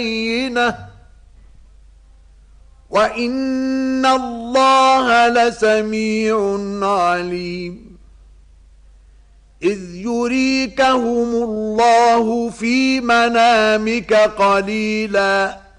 وَإِنَّ اللَّهَ لَسَمِيعٌ عَلِيمٌ إِذْ يُرِيكَهُمُ اللَّهُ فِي مَنَامِكَ قَلِيلًا